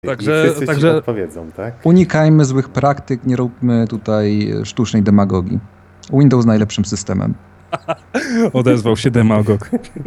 Wszyscy ci odpowiedzą, tak? Unikajmy złych praktyk, nie róbmy tutaj sztucznej demagogii. Windows najlepszym systemem. Odezwał się demagog.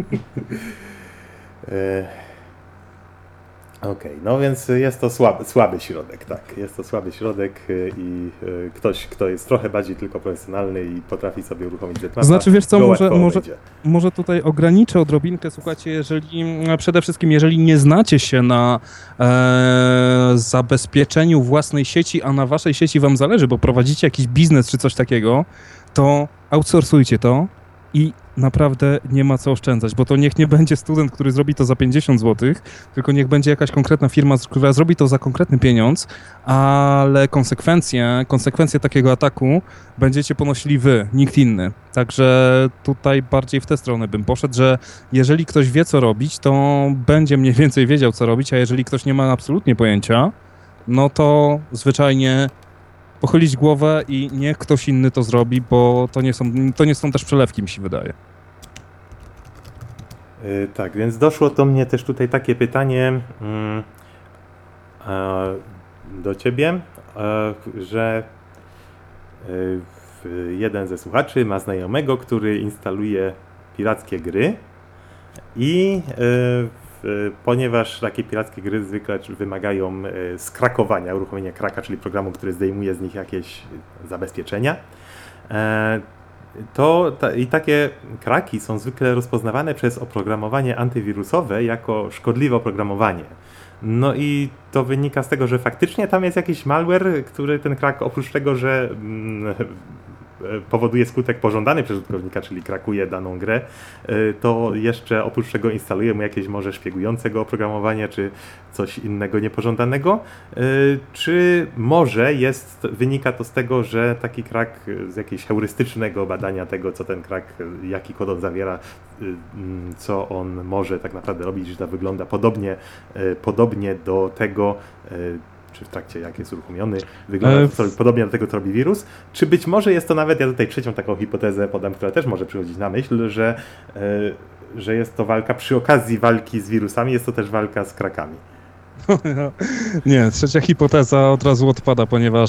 Okej, no więc jest to słaby środek, tak. Jest to słaby środek i ktoś, kto jest trochę bardziej tylko profesjonalny i potrafi sobie uruchomić Jetmapa, znaczy, wiesz co, może może tutaj ograniczę odrobinkę, słuchajcie, przede wszystkim jeżeli nie znacie się na zabezpieczeniu własnej sieci, a na waszej sieci wam zależy, bo prowadzicie jakiś biznes czy coś takiego, to outsourcujcie to i naprawdę nie ma co oszczędzać, bo to niech nie będzie student, który zrobi to za 50 zł, tylko niech będzie jakaś konkretna firma, która zrobi to za konkretny pieniądz, ale konsekwencje takiego ataku będziecie ponosili wy, nikt inny. Także tutaj bardziej w tę stronę bym poszedł, że jeżeli ktoś wie co robić, to będzie mniej więcej wiedział co robić, a jeżeli ktoś nie ma absolutnie pojęcia, no to zwyczajnie pochylić głowę i niech ktoś inny to zrobi, bo to nie są też przelewki, mi się wydaje. Tak, więc doszło do mnie też tutaj takie pytanie do ciebie, że jeden ze słuchaczy ma znajomego, który instaluje pirackie gry i ponieważ takie pirackie gry zwykle wymagają skrakowania, uruchomienia kraka, czyli programu, który zdejmuje z nich jakieś zabezpieczenia, i takie kraki są zwykle rozpoznawane przez oprogramowanie antywirusowe jako szkodliwe oprogramowanie. No i to wynika z tego, że faktycznie tam jest jakiś malware, który ten krak oprócz tego, że powoduje skutek pożądany przez użytkownika, czyli krakuje daną grę, to jeszcze oprócz tego instaluje mu jakieś może szpiegującego oprogramowania, czy coś innego niepożądanego, czy może wynika to z tego, że taki krak z jakiegoś heurystycznego badania tego, co ten krak, jaki kod on zawiera, co on może tak naprawdę robić, że to wygląda podobnie do tego, czy w trakcie jak jest uruchomiony, wygląda podobnie do tego, co robi wirus, czy być może jest to nawet, ja tutaj trzecią taką hipotezę podam, która też może przychodzić na myśl, że jest to walka przy okazji walki z wirusami, jest to też walka z krakami. Nie, trzecia hipoteza od razu odpada,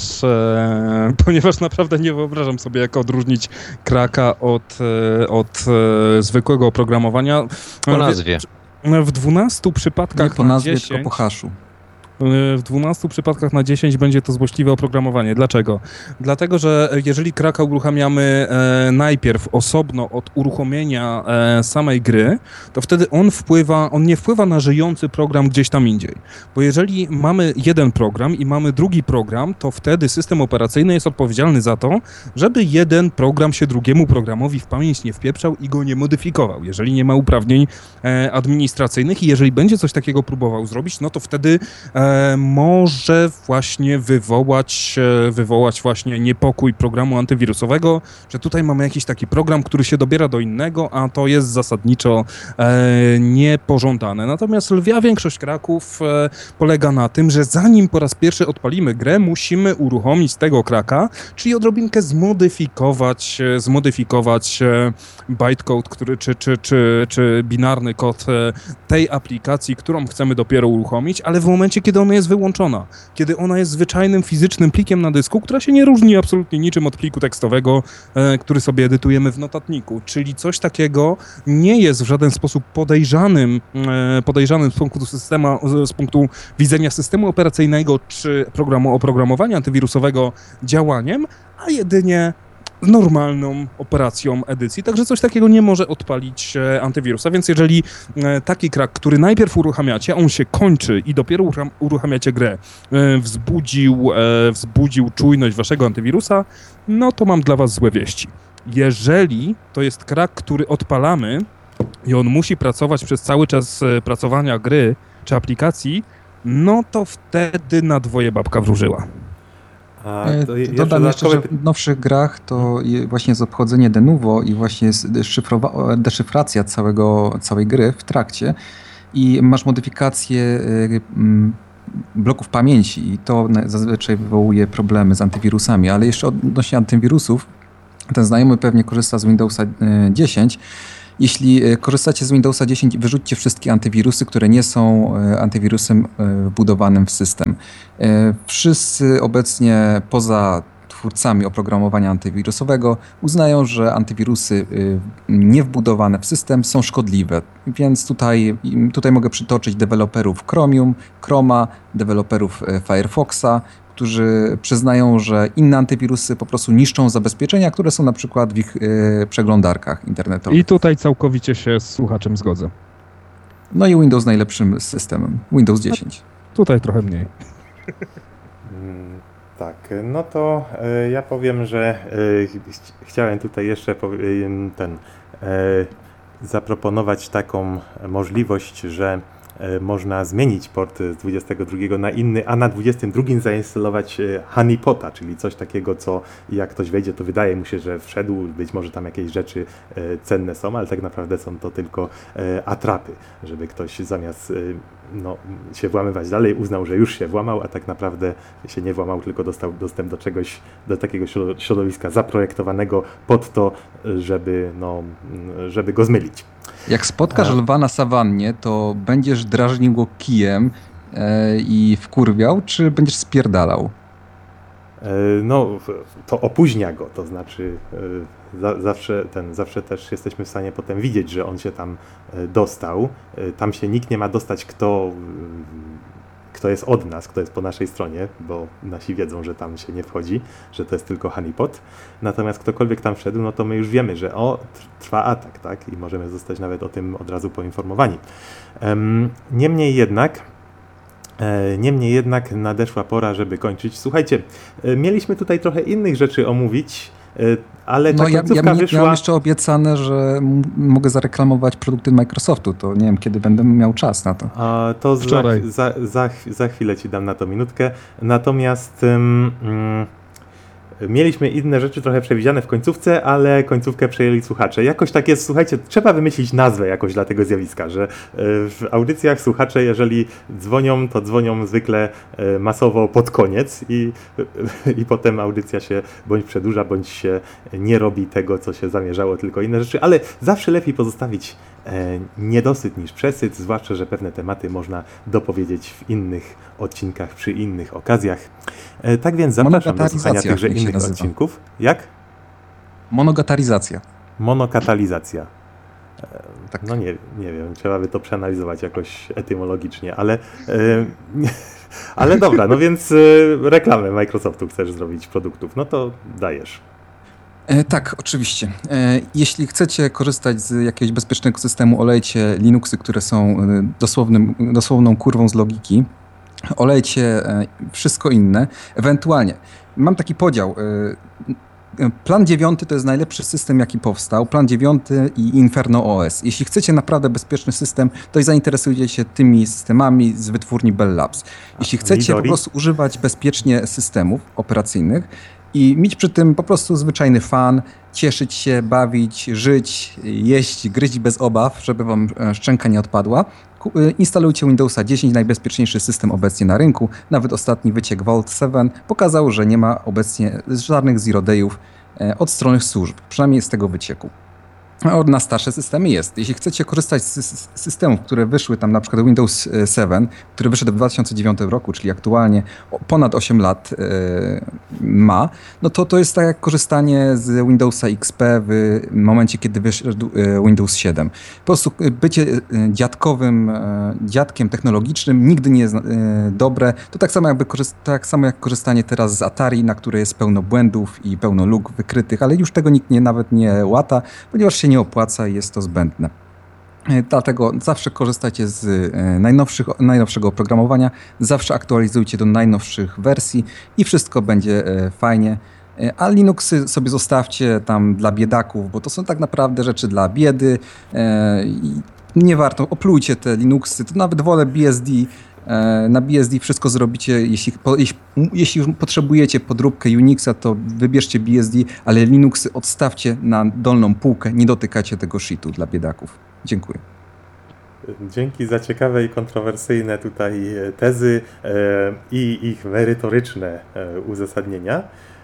ponieważ naprawdę nie wyobrażam sobie, jak odróżnić kraka od zwykłego oprogramowania. Po nazwie. W 12 przypadkach nie po nazwie, na 10... tylko po haszu. W 12 przypadkach na 10 będzie to złośliwe oprogramowanie. Dlaczego? Dlatego, że jeżeli kraka uruchamiamy najpierw osobno od uruchomienia samej gry, to wtedy on nie wpływa na żyjący program gdzieś tam indziej. Bo jeżeli mamy jeden program i mamy drugi program, to wtedy system operacyjny jest odpowiedzialny za to, żeby jeden program się drugiemu programowi w pamięć nie wpieprzał i go nie modyfikował. Jeżeli nie ma uprawnień administracyjnych i jeżeli będzie coś takiego próbował zrobić, no to wtedy może właśnie wywołać właśnie niepokój programu antywirusowego, że tutaj mamy jakiś taki program, który się dobiera do innego, a to jest zasadniczo niepożądane. Natomiast lwia większość kraków polega na tym, że zanim po raz pierwszy odpalimy grę, musimy uruchomić tego kraka, czyli odrobinkę zmodyfikować bytecode, czy binarny kod tej aplikacji, którą chcemy dopiero uruchomić, ale w momencie, kiedy ona jest wyłączona, kiedy ona jest zwyczajnym fizycznym plikiem na dysku, która się nie różni absolutnie niczym od pliku tekstowego, który sobie edytujemy w notatniku. Czyli coś takiego nie jest w żaden sposób podejrzanym z punktu widzenia systemu operacyjnego czy oprogramowania antywirusowego działaniem, a jedynie normalną operacją edycji, także coś takiego nie może odpalić antywirusa, więc jeżeli taki krak, który najpierw uruchamiacie, on się kończy i dopiero uruchamiacie grę, wzbudził czujność waszego antywirusa, no to mam dla was złe wieści. Jeżeli to jest krak, który odpalamy i on musi pracować przez cały czas pracowania gry czy aplikacji, no to wtedy na dwoje babka wróżyła. Dodam jeszcze, że w nowszych grach to właśnie jest obchodzenie de novo i właśnie jest deszyfracja całej gry w trakcie i masz modyfikację bloków pamięci i to zazwyczaj wywołuje problemy z antywirusami, ale jeszcze odnośnie antywirusów, ten znajomy pewnie korzysta z Windowsa 10 Jeśli korzystacie z Windowsa 10, wyrzućcie wszystkie antywirusy, które nie są antywirusem wbudowanym w system. Wszyscy obecnie poza twórcami oprogramowania antywirusowego uznają, że antywirusy niewbudowane w system są szkodliwe. Więc tutaj mogę przytoczyć deweloperów Chromium, Chroma, deweloperów Firefoxa, którzy przyznają, że inne antywirusy po prostu niszczą zabezpieczenia, które są na przykład w ich przeglądarkach internetowych. I tutaj całkowicie się z słuchaczem zgodzę. No i Windows najlepszym systemem. Windows 10. Tutaj trochę mniej. Tak, no to ja powiem, że chciałem tutaj jeszcze zaproponować taką możliwość, że można zmienić port z 22 na inny, a na 22 zainstalować honeypota, czyli coś takiego, co jak ktoś wejdzie, to wydaje mu się, że wszedł, być może tam jakieś rzeczy cenne są, ale tak naprawdę są to tylko atrapy, żeby ktoś zamiast się włamywać dalej, uznał, że już się włamał, a tak naprawdę się nie włamał, tylko dostał dostęp do czegoś, do takiego środowiska zaprojektowanego pod to, żeby go zmylić. Jak spotkasz lwa na sawannie, to będziesz drażnił go kijem i wkurwiał, czy będziesz spierdalał? To opóźnia go, to znaczy zawsze też jesteśmy w stanie potem widzieć, że on się tam dostał. Tam się nikt nie ma dostać, kto jest od nas, kto jest po naszej stronie, bo nasi wiedzą, że tam się nie wchodzi, że to jest tylko honeypot. Natomiast ktokolwiek tam wszedł, no to my już wiemy, że trwa atak, tak? I możemy zostać nawet o tym od razu poinformowani. Niemniej jednak nadeszła pora, żeby kończyć. Słuchajcie, mieliśmy tutaj trochę innych rzeczy omówić, ale ta końcówka wyszła... Miałem jeszcze obiecane, że mogę zareklamować produkty Microsoftu, to nie wiem, kiedy będę miał czas na to. To za chwilę ci dam na to minutkę. Natomiast mieliśmy inne rzeczy trochę przewidziane w końcówce, ale końcówkę przejęli słuchacze. Jakoś tak jest, słuchajcie, trzeba wymyślić nazwę jakoś dla tego zjawiska, że w audycjach słuchacze, jeżeli dzwonią, to dzwonią zwykle masowo pod koniec i potem audycja się bądź przedłuża, bądź się nie robi tego, co się zamierzało, tylko inne rzeczy, ale zawsze lepiej pozostawić niedosyt niż przesyt, zwłaszcza, że pewne tematy można dopowiedzieć w innych odcinkach, przy innych okazjach. Tak więc zapraszam do słuchania tychże innych odcinków. Jak? Monogataryzacja. Monokatalizacja. Tak. No nie wiem, trzeba by to przeanalizować jakoś etymologicznie, ale dobra, no więc reklamę Microsoftu chcesz zrobić produktów, no to dajesz. Tak, oczywiście. Jeśli chcecie korzystać z jakiegoś bezpiecznego systemu, olejcie Linuxy, które są dosłowną kurwą z logiki. Olejcie wszystko inne. Ewentualnie, mam taki podział. Plan 9 to jest najlepszy system, jaki powstał. Plan 9 i Inferno OS. Jeśli chcecie naprawdę bezpieczny system, to zainteresujcie się tymi systemami z wytwórni Bell Labs. Jeśli chcecie po prostu używać bezpiecznie systemów operacyjnych i mieć przy tym po prostu zwyczajny fan, cieszyć się, bawić, żyć, jeść, gryźć bez obaw, żeby wam szczęka nie odpadła, instalujcie Windowsa 10, najbezpieczniejszy system obecnie na rynku. Nawet ostatni wyciek Vault 7 pokazał, że nie ma obecnie żadnych zero dayów od strony służb, przynajmniej z tego wycieku. Na starsze systemy jest. Jeśli chcecie korzystać z systemów, które wyszły tam, na przykład Windows 7, który wyszedł w 2009 roku, czyli aktualnie ponad 8 lat ma, no to jest tak jak korzystanie z Windowsa XP w momencie, kiedy wyszedł Windows 7. Po prostu bycie dziadkiem technologicznym nigdy nie jest dobre. To tak samo jak korzystanie teraz z Atari, na które jest pełno błędów i pełno luk wykrytych, ale już tego nikt nawet nie łata, ponieważ się nie opłaca i jest to zbędne. Dlatego zawsze korzystajcie z najnowszego oprogramowania, zawsze aktualizujcie do najnowszych wersji i wszystko będzie fajnie. A Linuxy sobie zostawcie tam dla biedaków, bo to są tak naprawdę rzeczy dla biedy. Nie warto, oplujcie te Linuxy, to nawet wolę BSD. Na BSD wszystko zrobicie, jeśli już potrzebujecie podróbkę Unixa, to wybierzcie BSD, ale Linuxy odstawcie na dolną półkę, nie dotykacie tego shitu dla biedaków. Dziękuję. Dzięki za ciekawe i kontrowersyjne tutaj tezy i ich merytoryczne uzasadnienia.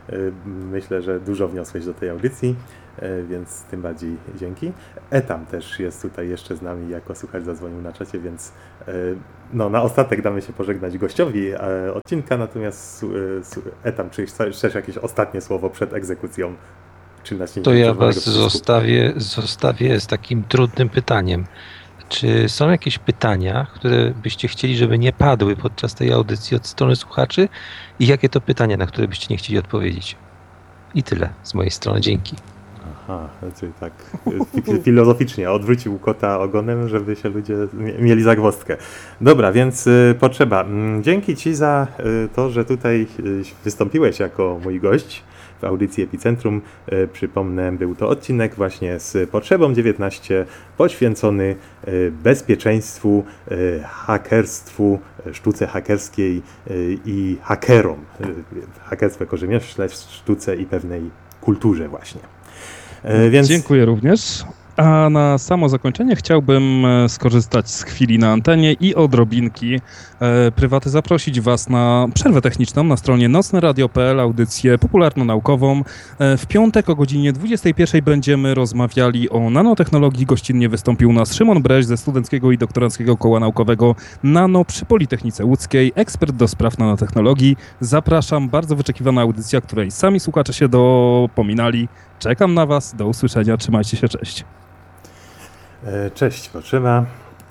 Myślę, że dużo wniosłeś do tej audycji, więc tym bardziej dzięki. Etam też jest tutaj jeszcze z nami jako słuchacz, zadzwonił na czacie, więc na ostatek damy się pożegnać gościowi odcinka, natomiast Etam, czy chcesz jakieś ostatnie słowo przed egzekucją? To ja was zostawię z takim trudnym pytaniem. Czy są jakieś pytania, które byście chcieli, żeby nie padły podczas tej audycji od strony słuchaczy? I jakie to pytania, na które byście nie chcieli odpowiedzieć? I tyle z mojej strony. Dzięki. Aha, czyli tak filozoficznie odwrócił kota ogonem, żeby się ludzie mieli zagwozdkę. Dobra, więc potrzeba. Dzięki Ci za to, że tutaj wystąpiłeś jako mój gość w audycji Epicentrum. Przypomnę, był to odcinek właśnie z Potrzebą 19 poświęcony bezpieczeństwu, hakerstwu, sztuce hakerskiej i hakerom. Hakerstwo jako rzemiośle, sztuce i pewnej kulturze właśnie. Więc... Dziękuję również. A na samo zakończenie chciałbym skorzystać z chwili na antenie i odrobinki prywaty zaprosić Was na przerwę techniczną na stronie nocneradio.pl, audycję popularno-naukową. W piątek o godzinie 21 będziemy rozmawiali o nanotechnologii. Gościnnie wystąpił u nas Szymon Breś ze Studenckiego i Doktoranckiego Koła Naukowego Nano przy Politechnice Łódzkiej, ekspert do spraw nanotechnologii. Zapraszam, bardzo wyczekiwana audycja, której sami słuchacze się dopominali. Czekam na Was, do usłyszenia, trzymajcie się, cześć. Cześć, potrzeba.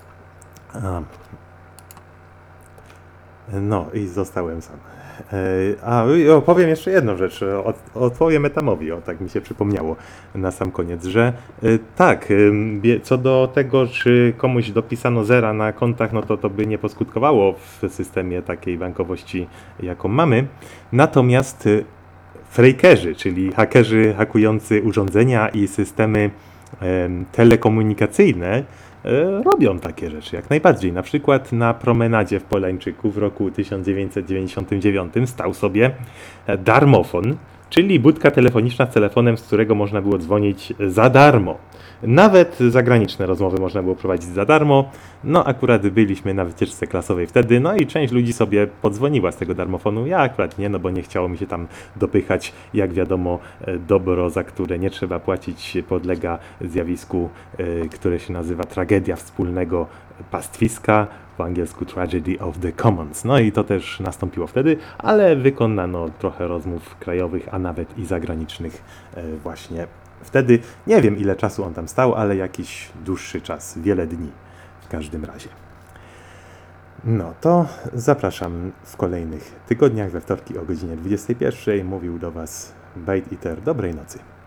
No i zostałem sam. Opowiem jeszcze jedną rzecz. Odpowiem Etamowi, tak mi się przypomniało na sam koniec, że tak, co do tego, czy komuś dopisano zera na kontach, no to by nie poskutkowało w systemie takiej bankowości, jaką mamy. Natomiast frakerzy, czyli hakerzy hakujący urządzenia i systemy telekomunikacyjne, robią takie rzeczy jak najbardziej. Na przykład na promenadzie w Polańczyku w roku 1999 stał sobie darmofon, czyli budka telefoniczna z telefonem, z którego można było dzwonić za darmo. Nawet zagraniczne rozmowy można było prowadzić za darmo. No akurat byliśmy na wycieczce klasowej wtedy, no i część ludzi sobie podzwoniła z tego darmofonu. Ja akurat nie, no bo nie chciało mi się tam dopychać. Jak wiadomo, dobro, za które nie trzeba płacić, podlega zjawisku, które się nazywa tragedia wspólnego pastwiska, po angielsku Tragedy of the Commons. No i to też nastąpiło wtedy, ale wykonano trochę rozmów krajowych, a nawet i zagranicznych właśnie wtedy. Nie wiem, ile czasu on tam stał, ale jakiś dłuższy czas, wiele dni w każdym razie. No to zapraszam w kolejnych tygodniach, we wtorki o godzinie 21. Mówił do Was Byte Eater. Dobrej nocy.